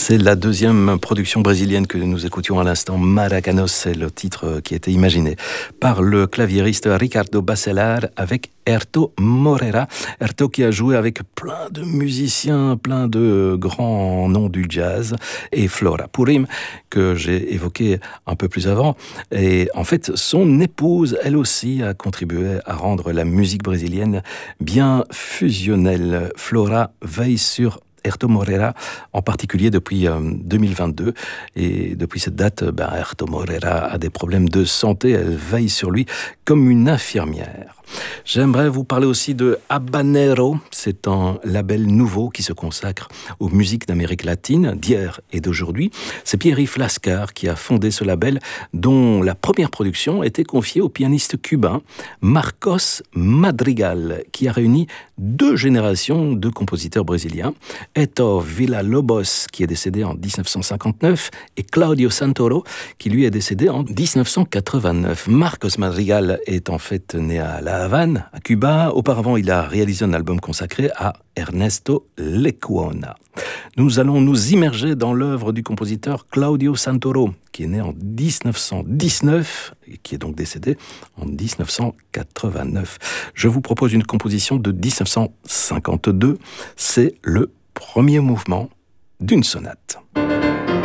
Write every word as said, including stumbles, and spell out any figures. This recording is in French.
C'est la deuxième production brésilienne que nous écoutions à l'instant, Maracanos, c'est le titre qui était imaginé par le claviériste Ricardo Bacelar avec Herto Moreira. Herto qui a joué avec plein de musiciens, plein de grands noms du jazz, et Flora Purim, que j'ai évoqué un peu plus avant. Et en fait, son épouse, elle aussi, a contribué à rendre la musique brésilienne bien fusionnelle. Flora veille sur Herto Moreira, en particulier depuis euh, deux mille vingt-deux. Et depuis cette date, ben, Herto Moreira a des problèmes de santé. Elle veille sur lui comme une infirmière. J'aimerais vous parler aussi de Habanero. C'est un label nouveau qui se consacre aux musiques d'Amérique latine, d'hier et d'aujourd'hui. C'est Pierre-Yves Lascar qui a fondé ce label, dont la première production était confiée au pianiste cubain Marcos Madrigal, qui a réuni deux générations de compositeurs brésiliens. Héctor Villa-Lobos, qui est décédé en dix-neuf cent cinquante-neuf, et Claudio Santoro, qui lui est décédé en dix-neuf cent quatre-vingt-neuf. Marcos Madrigal est en fait né à La Havane, à Cuba. Auparavant, il a réalisé un album consacré à Ernesto Lecuona. Nous allons nous immerger dans l'œuvre du compositeur Claudio Santoro, qui est né en dix-neuf cent dix-neuf et qui est donc décédé en dix-neuf cent quatre-vingt-neuf. Je vous propose une composition de dix-neuf cent cinquante-deux. C'est le premier mouvement d'une sonate.